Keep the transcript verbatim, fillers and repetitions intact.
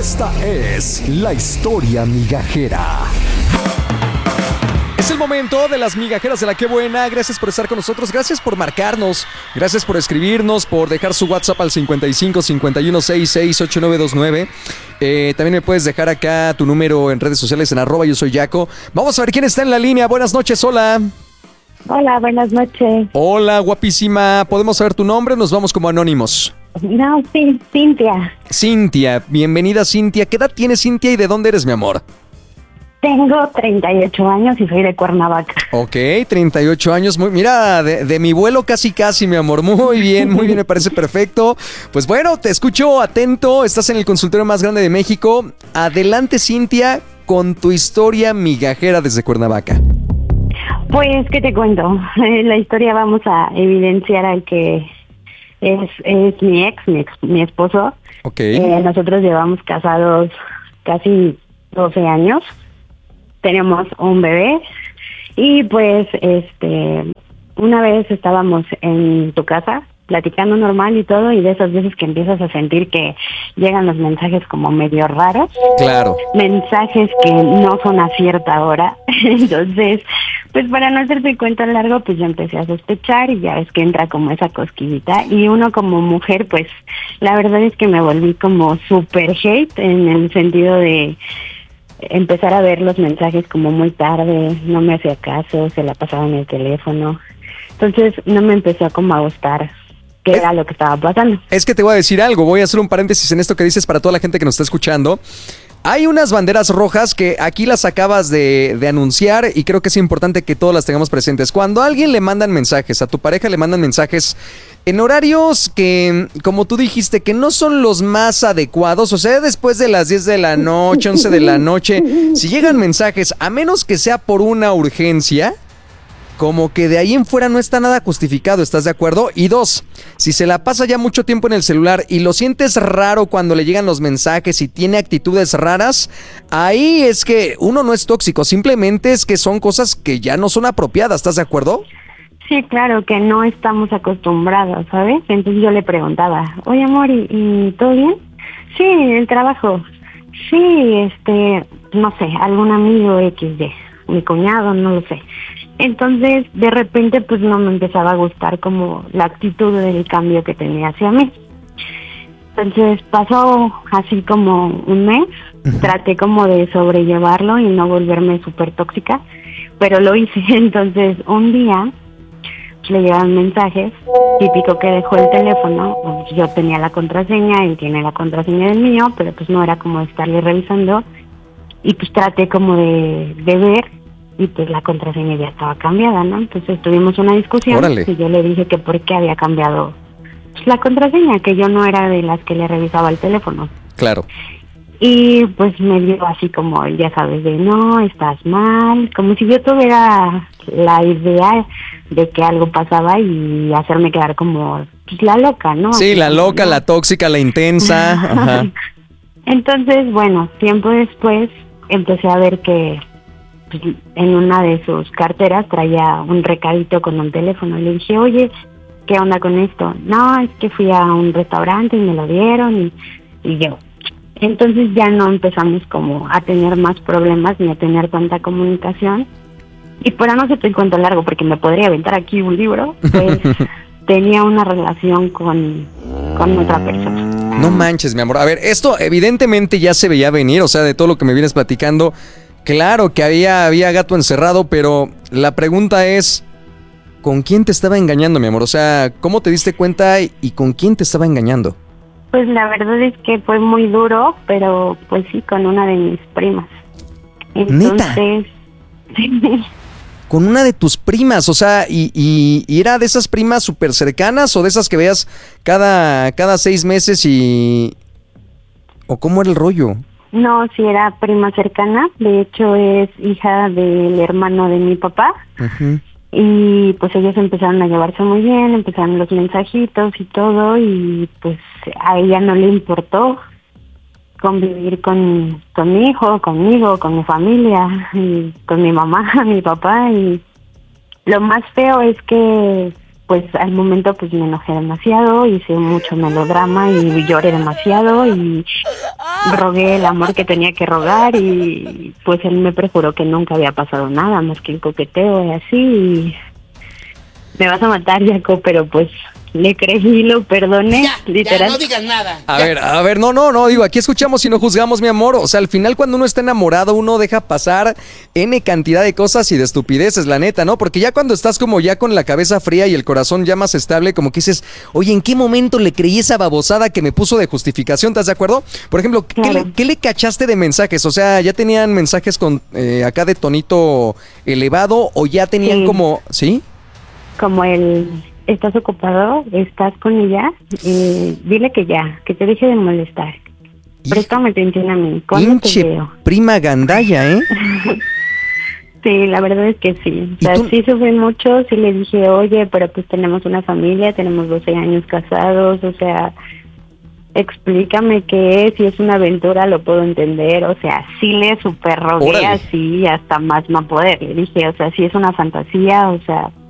Esta es la historia migajera. Es el momento de las migajeras de la Qué Buena. Gracias por estar con nosotros, gracias por marcarnos, gracias por escribirnos, por dejar su WhatsApp al cincuenta y cinco, cincuenta y uno, sesenta y seis, ochenta y nueve veintinueve. Eh, también me puedes dejar acá tu número en redes sociales en arroba yo soy Yaco. Vamos a ver quién está en la línea. Buenas noches, hola. Hola, buenas noches. Hola, guapísima. ¿Podemos saber tu nombre? Nos vamos como anónimos. No, sí, Cintia. Cintia, bienvenida Cintia. ¿Qué edad tienes, Cintia, y de dónde eres, mi amor? Tengo treinta y ocho años y soy de Cuernavaca. Ok, treinta y ocho años. Muy, mira, de, de mi vuelo casi casi, mi amor. Muy bien, muy bien, me parece perfecto. Pues bueno, te escucho atento. Estás en el consultorio más grande de México. Adelante, Cintia, con tu historia migajera desde Cuernavaca. Pues, ¿qué te cuento? En la historia vamos a evidenciar al que es, es mi ex, mi ex, mi esposo. Ok. Eh, nosotros llevamos casados casi doce años. Tenemos un bebé y pues este una vez estábamos en tu casa platicando normal y todo, y de esas veces que empiezas a sentir que llegan los mensajes como medio raros. Claro. Mensajes que no son a cierta hora. Entonces, pues para no hacerte cuento largo, pues yo empecé a sospechar y ya ves que entra como esa cosquillita. Y uno como mujer, pues la verdad es que me volví como super hate en el sentido de empezar a ver los mensajes como muy tarde, no me hacía caso, se la pasaba en el teléfono. Entonces no me empezó como a gustar qué era lo que estaba pasando. Es que te voy a decir algo, voy a hacer un paréntesis en esto que dices para toda la gente que nos está escuchando. Hay unas banderas rojas que aquí las acabas de, de anunciar y creo que es importante que todas las tengamos presentes. Cuando a alguien le mandan mensajes, a tu pareja le mandan mensajes en horarios que, como tú dijiste, que no son los más adecuados, o sea, después de las diez de la noche, once de la noche, si llegan mensajes, a menos que sea por una urgencia, como que de ahí en fuera no está nada justificado, ¿estás de acuerdo? Y dos, si se la pasa ya mucho tiempo en el celular y lo sientes raro cuando le llegan los mensajes y tiene actitudes raras, ahí es que uno no es tóxico, simplemente es que son cosas que ya no son apropiadas, ¿estás de acuerdo? Sí, claro, que no estamos acostumbrados, ¿sabes? Entonces yo le preguntaba, oye amor, ¿y, y todo bien? Sí, el trabajo. Sí, este, no sé, algún amigo equis de, mi cuñado, no lo sé. Entonces, de repente, pues no me empezaba a gustar como la actitud del cambio que tenía hacia mí. Entonces, pasó así como un mes, uh-huh. Traté como de sobrellevarlo y no volverme súper tóxica, pero lo hice. Entonces, un día le llegaban mensajes, típico que dejó el teléfono, pues yo tenía la contraseña, él tiene la contraseña del mío, pero pues no era como estarle revisando, y pues traté como de, de ver, y pues la contraseña ya estaba cambiada, ¿no? Entonces tuvimos una discusión. Órale. Y yo le dije que por qué había cambiado pues, la contraseña, que yo no era de las que le revisaba el teléfono. Claro. Y pues me dio así como, ya sabes, de no, estás mal, como si yo tuviera la idea de que algo pasaba y hacerme quedar como pues, la loca, ¿no? Sí, así la como, loca, ¿no? La tóxica, la intensa. Ajá. Entonces, bueno, tiempo después empecé a ver que pues, en una de sus carteras traía un recadito con un teléfono. Le dije, oye, ¿qué onda con esto? No, es que fui a un restaurante y me lo dieron y, y yo. Entonces ya no empezamos como a tener más problemas ni a tener tanta comunicación. Y para no hacerte el cuento largo, porque me podría aventar aquí un libro, pues tenía una relación con, con otra persona. No manches, mi amor. A ver, esto evidentemente ya se veía venir, o sea, de todo lo que me vienes platicando. Claro que había, había gato encerrado, pero la pregunta es, ¿con quién te estaba engañando, mi amor? O sea, ¿cómo te diste cuenta y, y con quién te estaba engañando? Pues la verdad es que fue muy duro, pero pues sí, con una de mis primas. Entonces, ¿neta? Con una de tus primas, o sea, y, y, y era de esas primas súper cercanas o de esas que veas cada, cada seis meses y... ¿O cómo era el rollo? No, sí era prima cercana, de hecho es hija del hermano de mi papá. Uh-huh. Y pues ellos empezaron a llevarse muy bien, empezaron los mensajitos y todo, y pues a ella no le importó convivir con, con mi hijo, conmigo, con mi familia, y con mi mamá, mi papá, y lo más feo es que pues al momento pues me enojé demasiado, hice mucho melodrama y lloré demasiado y rogué el amor que tenía que rogar y pues él me prejuró que nunca había pasado nada más que el coqueteo y así. Y me vas a matar, Jaco, pero pues le creí, lo perdoné, Ya, literal. ya, no digas nada. A Ya. ver, a ver, no, no, no, digo, aquí escuchamos y no juzgamos, mi amor. O sea, al final cuando uno está enamorado, uno deja pasar N cantidad de cosas y de estupideces, la neta, ¿no? Porque ya cuando estás como ya con la cabeza fría y el corazón ya más estable, como que dices, oye, ¿en qué momento le creí esa babosada que me puso de justificación? ¿Estás de acuerdo? Por ejemplo, ¿qué, Claro. le, qué le cachaste de mensajes? O sea, ¿ya tenían mensajes con eh, acá de tonito elevado o ya tenían Sí. como, ¿sí? Como el, ¿estás ocupado? ¿Estás con ella? Eh, dile que ya, que te deje de molestar. Préstame atención a mí. ¿Cuándo te Pinche veo? prima gandalla, ¿eh? Sí, la verdad es que sí. O ¿Y sea, tú? sí sufrí mucho, sí le dije, oye, pero pues tenemos una familia, tenemos doce años casados, o sea, explícame qué es, si es una aventura lo puedo entender, o sea, sí le super rogué Órale. así hasta más no poder. Le dije, o sea, si es una fantasía, o sea,